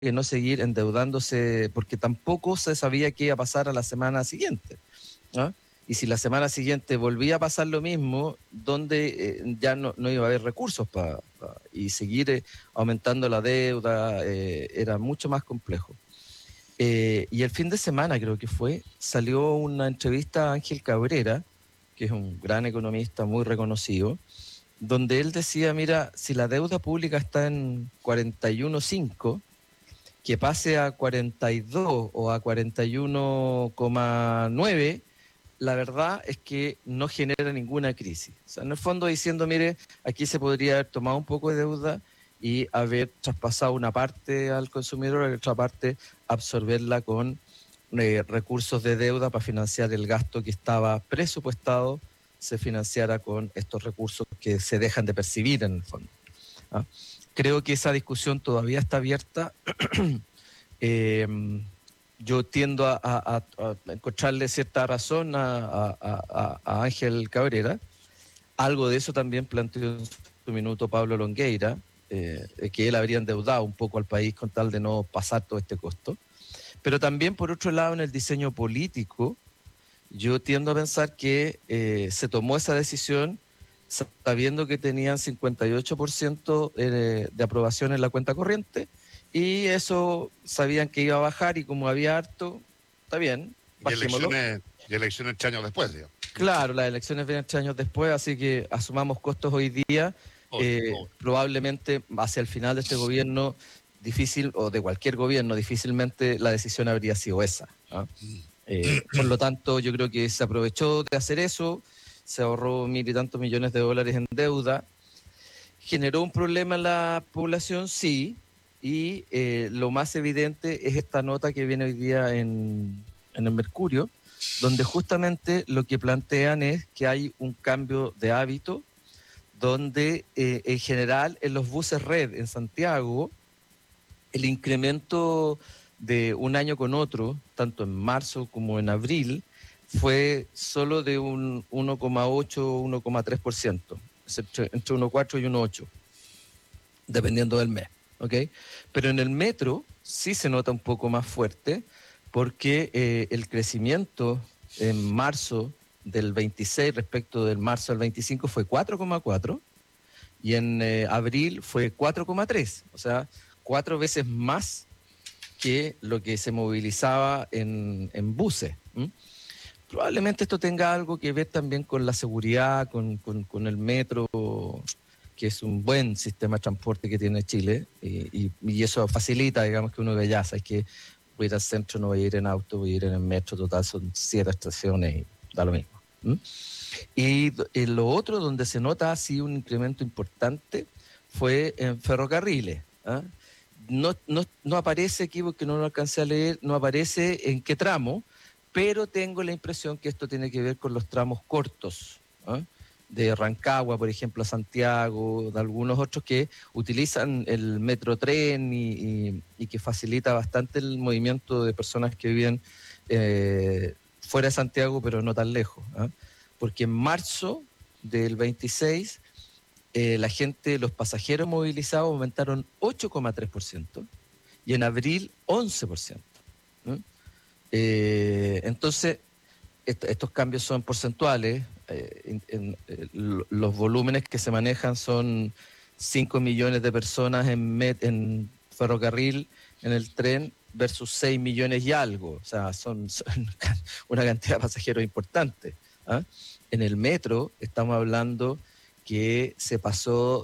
que no seguir endeudándose, porque tampoco se sabía qué iba a pasar a la semana siguiente, ¿no? Y si la semana siguiente volvía a pasar lo mismo, donde ya no iba a haber recursos y seguir aumentando la deuda era mucho más complejo. Y el fin de semana, creo que salió una entrevista a Ángel Cabrera, que es un gran economista muy reconocido, donde él decía, mira, si la deuda pública está en 41,5, que pase a 42 o a 41,9, la verdad es que no genera ninguna crisis. O sea, en el fondo diciendo, mire, aquí se podría haber tomado un poco de deuda y haber traspasado una parte al consumidor y otra parte absorberla con recursos de deuda para financiar el gasto que estaba presupuestado, se financiara con estos recursos que se dejan de percibir en el fondo, ¿ah? Creo que esa discusión todavía está abierta. eh, yo tiendo a encontrarle cierta razón a Ángel Cabrera. Algo de eso también planteó en su minuto Pablo Longueira, que él habría endeudado un poco al país con tal de no pasar todo este costo. Pero también, por otro lado, en el diseño político, yo tiendo a pensar que se tomó esa decisión sabiendo que tenían 58% de aprobación en la cuenta corriente, y eso sabían que iba a bajar, y como había harto, está bien, bajémoslo. Y elecciones 3 años después, digamos. Claro, las elecciones vienen 3 años después, así que asumamos costos hoy día. Probablemente hacia el final de este gobierno difícil, o de cualquier gobierno, difícilmente la decisión habría sido esa, ¿no? Por lo tanto, yo creo que se aprovechó de hacer eso, se ahorró 1.000 y tantos millones de dólares en deuda, generó un problema en la población, sí, y lo más evidente es esta nota que viene hoy día en el Mercurio, donde justamente lo que plantean es que hay un cambio de hábito, donde en general en los buses red en Santiago, el incremento de un año con otro, tanto en marzo como en abril, fue solo de un 1,8, 1,3%, entre 1,4 y 1,8, dependiendo del mes, ¿ok? Pero en el metro sí se nota un poco más fuerte, porque el crecimiento en marzo del 26 respecto del marzo del 25 fue 4,4, y en abril fue 4,3, o sea, 4 veces más que lo que se movilizaba en buses. Probablemente esto tenga algo que ver también con la seguridad, con el metro, que es un buen sistema de transporte que tiene Chile, y eso facilita, digamos, que uno vea, ya, sabes que voy a ir al centro, no voy a ir en auto, voy a ir en el metro, total, son 7 estaciones y da lo mismo. Y lo otro donde se nota así un incremento importante fue en ferrocarriles, ¿ah? No aparece aquí, porque no lo alcancé a leer, no aparece en qué tramo, pero tengo la impresión que esto tiene que ver con los tramos cortos, ¿ah? De Rancagua, por ejemplo, a Santiago, de algunos otros que utilizan el metrotren y que facilita bastante el movimiento de personas que viven fuera de Santiago, pero no tan lejos, ¿ah? Porque en marzo del 26 los pasajeros movilizados aumentaron 8,3%, y en abril 11%. Entonces, estos cambios son porcentuales. Los volúmenes que se manejan son 5 millones de personas en ferrocarril, en el tren, versus 6 millones y algo. O sea, son una cantidad de pasajeros importante, ¿ah? En el metro estamos hablando que se pasó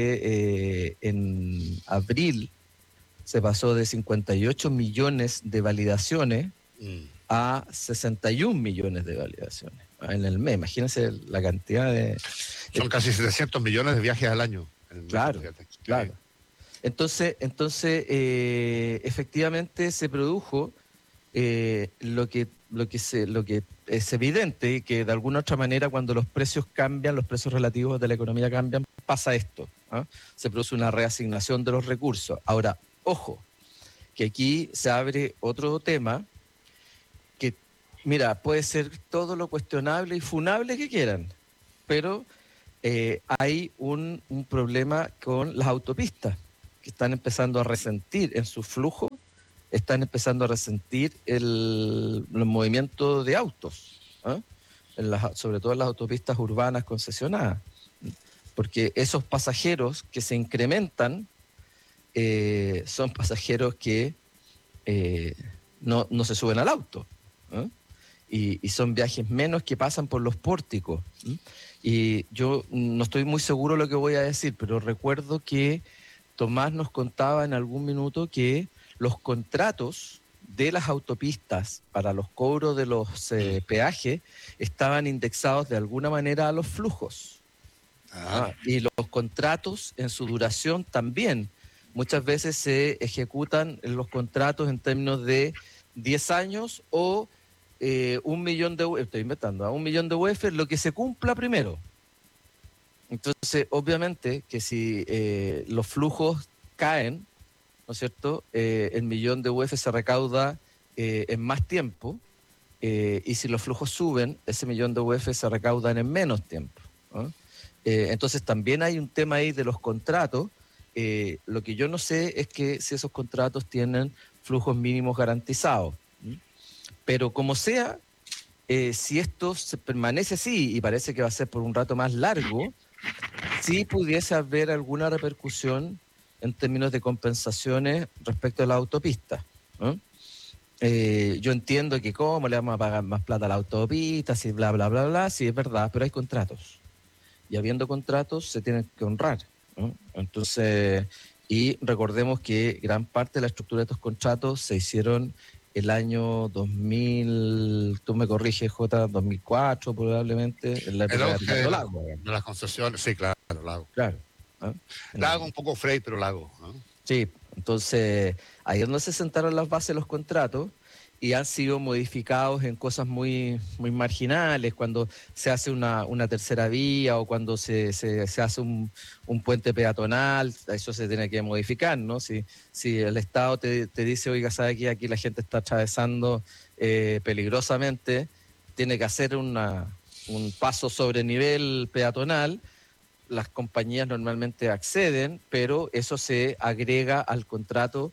en abril, se pasó de 58 millones de validaciones a 61 millones de validaciones en el mes. Imagínense la cantidad de... Son casi 700 millones de viajes al año. Claro, claro. Entonces efectivamente se produjo lo que es evidente, que de alguna otra manera, cuando los precios cambian, los precios relativos de la economía cambian, pasa esto, ¿ah? Se produce una reasignación de los recursos. Ahora, ojo, que aquí se abre otro tema que, mira, puede ser todo lo cuestionable y funable que quieran, pero hay un problema con las autopistas, que están empezando a resentir en su flujo, están empezando a resentir los movimientos de autos, ¿ah? Sobre todo en las autopistas urbanas concesionadas, porque esos pasajeros que se incrementan son pasajeros que no se suben al auto, ¿ah? Y son viajes menos que pasan por los pórticos. Y yo no estoy muy seguro de lo que voy a decir, pero recuerdo que Tomás nos contaba en algún minuto que los contratos de las autopistas para los cobros de los peajes estaban indexados de alguna manera a los flujos. Y los contratos en su duración también. Muchas veces se ejecutan los contratos en términos de 10 años o 1 millón de UF, estoy inventando, a 1 millón de UF, lo que se cumpla primero. Entonces, obviamente que si los flujos caen, ¿no es cierto?, el millón de UF se recauda en más tiempo, y si los flujos suben, ese millón de UF se recaudan en menos tiempo, ¿no? Entonces también hay un tema ahí de los contratos. Lo que yo no sé es que si esos contratos tienen flujos mínimos garantizados. Pero como sea, si esto se permanece así, y parece que va a ser por un rato más largo, sí pudiese haber alguna repercusión en términos de compensaciones respecto a la autopista, ¿no? Yo entiendo que cómo le vamos a pagar más plata a la autopista, si bla, bla, bla, bla, sí es verdad, pero hay contratos. Y habiendo contratos se tienen que honrar, ¿no? Entonces, y recordemos que gran parte de la estructura de estos contratos se hicieron el año 2000, tú me corriges, Jota, 2004 probablemente, en la época de Lago. De las concesiones, sí, claro, Lago. Claro, ¿no? Lago un poco Frey, pero Lago, ¿no? Sí, entonces ahí es donde se sentaron las bases de los contratos y han sido modificados en cosas muy, muy marginales, cuando se hace una tercera vía o cuando se hace un puente peatonal, eso se tiene que modificar, ¿no? Si el Estado te dice, oiga, ¿sabe qué? Aquí la gente está atravesando peligrosamente, tiene que hacer un paso sobre nivel peatonal, las compañías normalmente acceden, pero eso se agrega al contrato,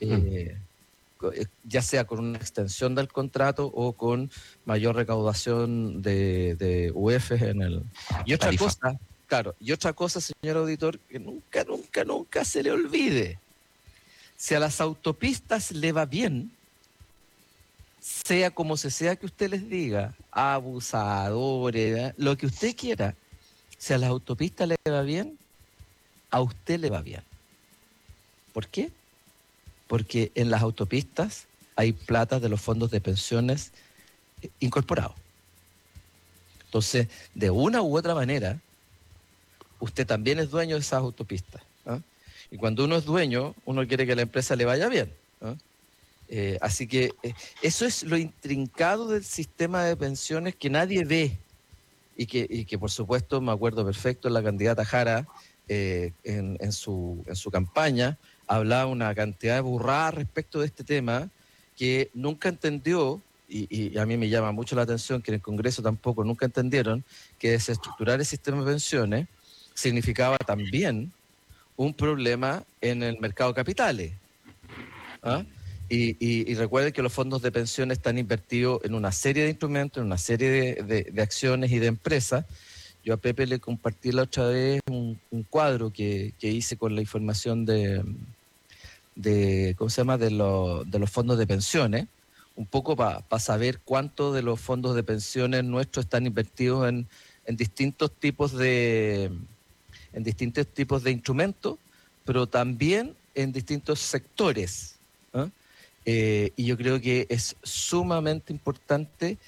ya sea con una extensión del contrato o con mayor recaudación de UF en el... Y otra tarifa. Cosa, claro, y otra cosa, señor auditor, que nunca se le olvide. Si a las autopistas le va bien, sea como sea que usted les diga, abusadores, lo que usted quiera, si a las autopistas le va bien, a usted le va bien. ¿Por qué? Porque en las autopistas hay plata de los fondos de pensiones incorporados. Entonces, de una u otra manera, usted también es dueño de esas autopistas, ¿no? Y cuando uno es dueño, uno quiere que a la empresa le vaya bien, ¿no? Así que eso es lo intrincado del sistema de pensiones que nadie ve y que por supuesto, me acuerdo perfecto, la candidata Jara en su campaña hablaba una cantidad de burradas respecto de este tema que nunca entendió, y a mí me llama mucho la atención que en el Congreso tampoco nunca entendieron, que desestructurar el sistema de pensiones significaba también un problema en el mercado de capitales, ¿ah? Y recuerden que los fondos de pensiones están invertidos en una serie de instrumentos, en una serie de acciones y de empresas. Yo a Pepe le compartí la otra vez un cuadro que hice con la información de ¿cómo se llama?, de los fondos de pensiones, un poco para saber cuánto de los fondos de pensiones nuestros están invertidos en distintos tipos de instrumentos, pero también en distintos sectores, ¿no? Y yo creo que es sumamente importante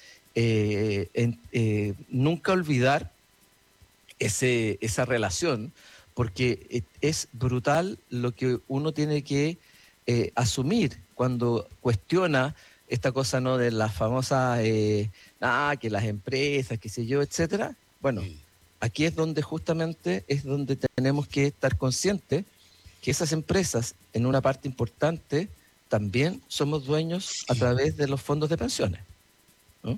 nunca olvidar esa relación, porque es brutal lo que uno tiene que asumir cuando cuestiona esta cosa, ¿no?, de las famosas, que las empresas, qué sé yo, etcétera. Bueno, aquí es donde justamente tenemos que estar conscientes que esas empresas, en una parte importante, también somos dueños a través de los fondos de pensiones, ¿no?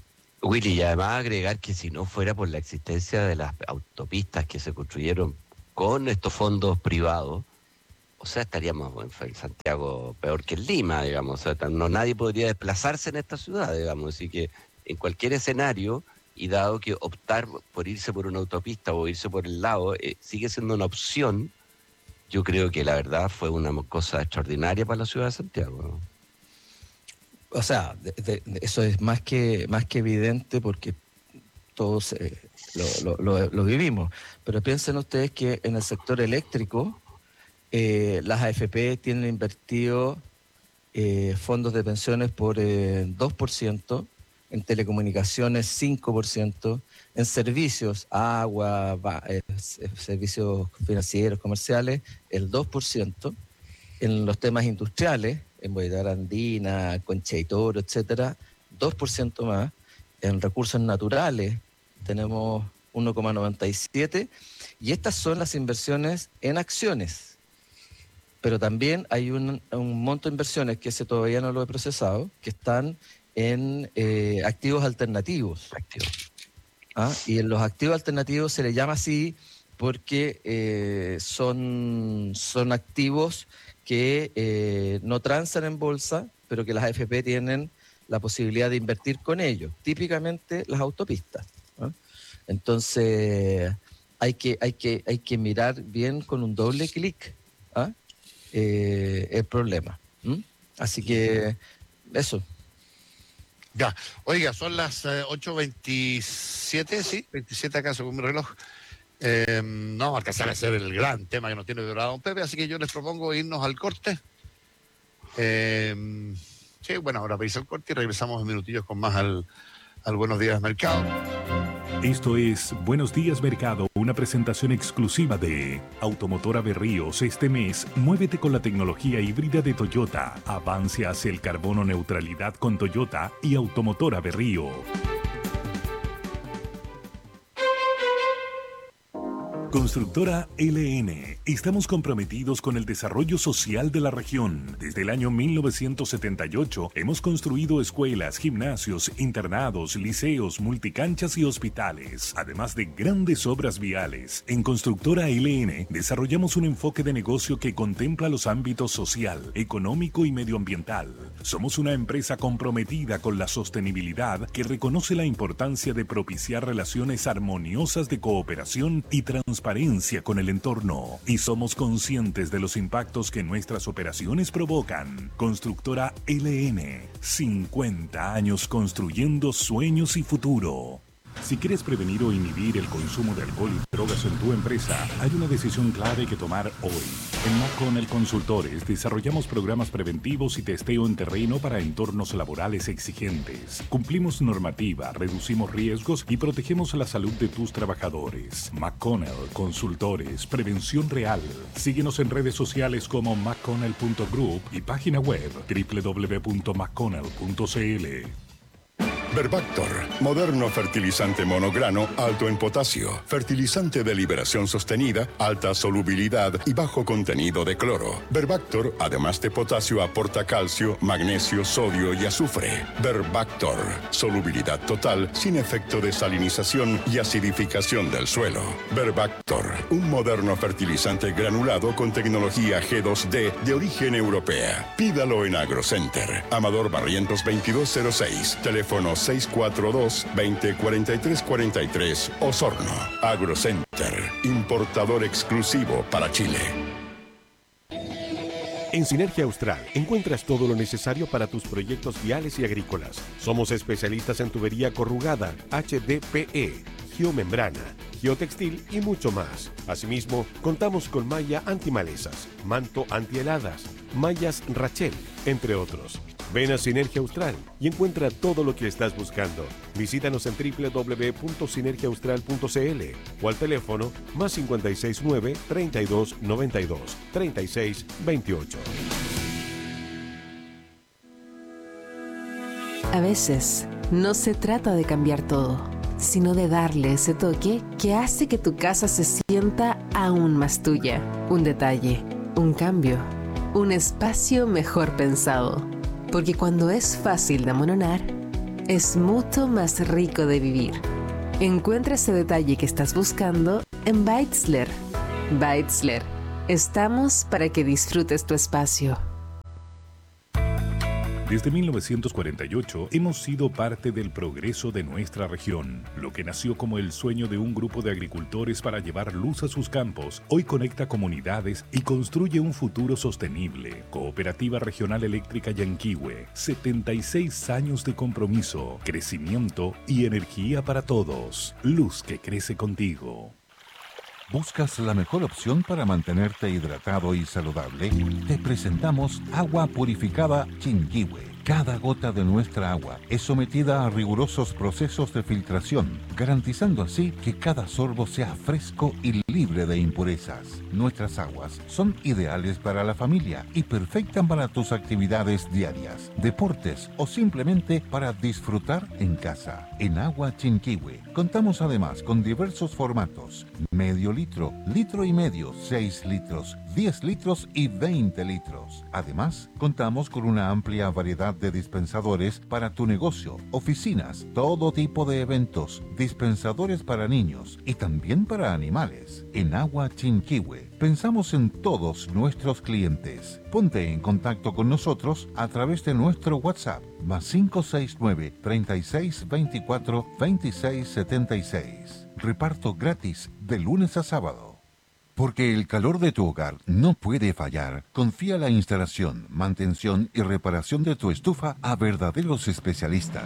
Willy, y además agregar que si no fuera por la existencia de las autopistas que se construyeron con estos fondos privados, o sea, estaríamos en Santiago peor que en Lima, digamos. O sea, nadie podría desplazarse en esta ciudad, digamos. Así que en cualquier escenario, y dado que optar por irse por una autopista o irse por el lado sigue siendo una opción, yo creo que la verdad fue una cosa extraordinaria para la ciudad de Santiago, ¿no? O sea, eso es más que evidente porque todos lo vivimos. Pero piensen ustedes que en el sector eléctrico, las AFP tienen invertido fondos de pensiones por 2%, en telecomunicaciones 5%, en servicios, agua, servicios financieros, comerciales, el 2%, en los temas industriales, en Boyacá Andina, Concha y Toro, etcétera, 2% más, en recursos naturales tenemos 1,97%, y estas son las inversiones en acciones. Pero también hay un monto de inversiones, que ese todavía no lo he procesado, que están en activos alternativos. Y en los activos alternativos se le llama así porque son activos que no transan en bolsa, pero que las AFP tienen la posibilidad de invertir con ellos, típicamente las autopistas. Entonces hay que mirar bien con un doble clic el problema. Así que eso. Ya, oiga, son las 8:27, ¿sí? 27 acá según mi reloj. No vamos a alcanzar a hacer el gran tema que nos tiene preparado don Pepe, así que yo les propongo irnos al corte. Sí, bueno, ahora veis el corte y regresamos en minutillos con más al Buenos Días Mercado. Esto es Buenos Días Mercado, una presentación exclusiva de Automotora Berríos. Este mes, muévete con la tecnología híbrida de Toyota. Avance hacia el carbono neutralidad con Toyota y Automotora Berrío. Constructora LN. Estamos comprometidos con el desarrollo social de la región. Desde el año 1978 hemos construido escuelas, gimnasios, internados, liceos, multicanchas y hospitales, además de grandes obras viales. En Constructora LN desarrollamos un enfoque de negocio que contempla los ámbitos social, económico y medioambiental. Somos una empresa comprometida con la sostenibilidad que reconoce la importancia de propiciar relaciones armoniosas de cooperación y transparencia con el entorno, y somos conscientes de los impactos que nuestras operaciones provocan. Constructora LN, 50 años construyendo sueños y futuro. Si quieres prevenir o inhibir el consumo de alcohol y drogas en tu empresa, hay una decisión clave que tomar hoy. En McConnell Consultores desarrollamos programas preventivos y testeo en terreno para entornos laborales exigentes. Cumplimos normativa, reducimos riesgos y protegemos la salud de tus trabajadores. McConnell Consultores, prevención real. Síguenos en redes sociales como mcconnell.group y página web www.mcconnell.cl. Verbactor, moderno fertilizante monograno alto en potasio, fertilizante de liberación sostenida, alta solubilidad y bajo contenido de cloro. Verbactor, además de potasio, aporta calcio, magnesio, sodio y azufre. Verbactor, solubilidad total, sin efecto de salinización y acidificación del suelo. Verbactor, un moderno fertilizante granulado con tecnología G2D de origen europea. Pídalo en AgroCenter. Amador Barrientos 2206, teléfono 642-2043-43, Osorno. AgroCenter, importador exclusivo para Chile. En Sinergia Austral encuentras todo lo necesario para tus proyectos viales y agrícolas. Somos especialistas en tubería corrugada, HDPE, geomembrana, geotextil y mucho más. Asimismo, contamos con malla antimalezas, manto antiheladas, mallas Rachel, entre otros. Ven a Sinergia Austral y encuentra todo lo que estás buscando. Visítanos en www.sinergiaaustral.cl o al teléfono +569 32 92 36 28. A veces, no se trata de cambiar todo, sino de darle ese toque que hace que tu casa se sienta aún más tuya. Un detalle, un cambio, un espacio mejor pensado. Porque cuando es fácil de amononar, es mucho más rico de vivir. Encuentra ese detalle que estás buscando en Beitzler. Beitzler. Estamos para que disfrutes tu espacio. Desde 1948 hemos sido parte del progreso de nuestra región. Lo que nació como el sueño de un grupo de agricultores para llevar luz a sus campos, hoy conecta comunidades y construye un futuro sostenible. Cooperativa Regional Eléctrica Yanquihue, 76 años de compromiso, crecimiento y energía para todos. Luz que crece contigo. ¿Buscas la mejor opción para mantenerte hidratado y saludable? Te presentamos Agua Purificada Yanquihue. Cada gota de nuestra agua es sometida a rigurosos procesos de filtración, garantizando así que cada sorbo sea fresco y libre de impurezas. Nuestras aguas son ideales para la familia y perfectas para tus actividades diarias, deportes o simplemente para disfrutar en casa. En Agua Yanquihue contamos además con diversos formatos: medio litro, litro y medio, 6 litros, 10 litros y 20 litros. Además, contamos con una amplia variedad de dispensadores para tu negocio, oficinas, todo tipo de eventos, dispensadores para niños y también para animales. En Agua Yanquihue pensamos en todos nuestros clientes. Ponte en contacto con nosotros a través de nuestro WhatsApp +569 36 24 26 76. Reparto gratis de lunes a sábado. Porque el calor de tu hogar no puede fallar, confía la instalación, mantención y reparación de tu estufa a verdaderos especialistas.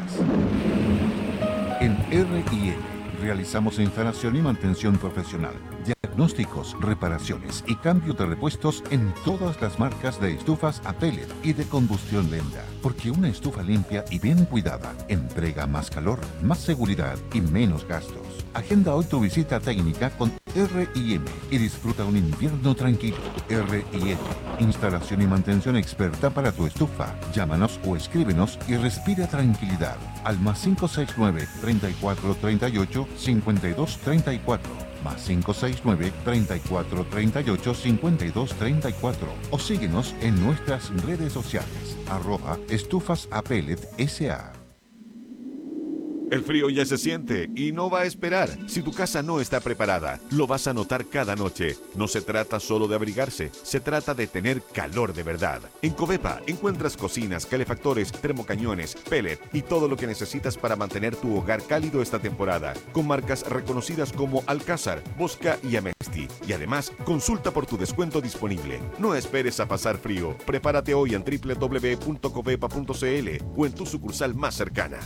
En R&M realizamos instalación y mantención profesional, diagnósticos, reparaciones y cambio de repuestos en todas las marcas de estufas a pellet y de combustión lenta. Porque una estufa limpia y bien cuidada entrega más calor, más seguridad y menos gastos. Agenda hoy tu visita técnica con R&M y disfruta un invierno tranquilo. R&M, instalación y mantención experta para tu estufa. Llámanos o escríbenos y respira tranquilidad al +569 34 38 52 34. +569 34 38 52 34. O síguenos en nuestras redes sociales @estufasapelet.sa. El frío ya se siente y no va a esperar. Si tu casa no está preparada, lo vas a notar cada noche. No se trata solo de abrigarse, se trata de tener calor de verdad. En Covepa encuentras cocinas, calefactores, termocañones, pellet y todo lo que necesitas para mantener tu hogar cálido esta temporada. Con marcas reconocidas como Alcázar, Bosca y Amesti. Y además, consulta por tu descuento disponible. No esperes a pasar frío. Prepárate hoy en www.covepa.cl o en tu sucursal más cercana.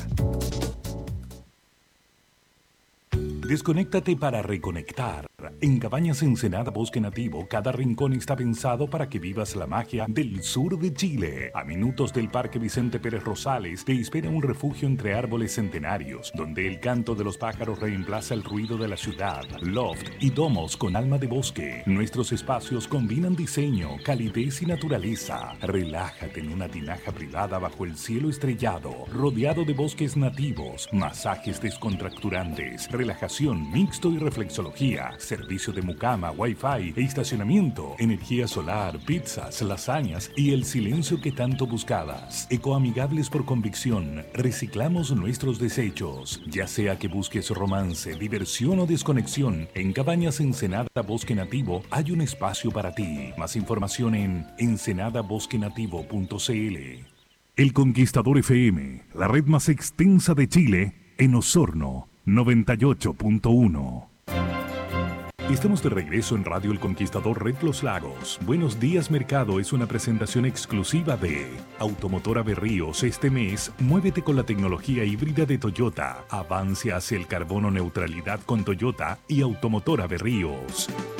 Desconéctate para reconectar. En Cabañas Ensenada Bosque Nativo, cada rincón está pensado para que vivas la magia del sur de Chile. A minutos del Parque Vicente Pérez Rosales te espera un refugio entre árboles centenarios, donde el canto de los pájaros reemplaza el ruido de la ciudad. Loft y domos con alma de bosque. Nuestros espacios combinan diseño, calidez y naturaleza. Relájate en una tinaja privada bajo el cielo estrellado, rodeado de bosques nativos, masajes descontracturantes, relajación mixto y reflexología, servicio de mucama, wifi e estacionamiento, energía solar, pizzas, lasañas y el silencio que tanto buscabas. Ecoamigables por convicción, reciclamos nuestros desechos. Ya sea que busques romance, diversión o desconexión, en Cabañas Ensenada Bosque Nativo hay un espacio para ti. Más información en ensenadabosquenativo.cl. El Conquistador FM, la red más extensa de Chile, en Osorno, 98.1. Estamos de regreso en Radio El Conquistador Red Los Lagos. Buenos días Mercado es una presentación exclusiva de Automotora Berríos. Este mes, muévete con la tecnología híbrida de Toyota. Avance hacia el carbono neutralidad con Toyota y Automotora Berríos.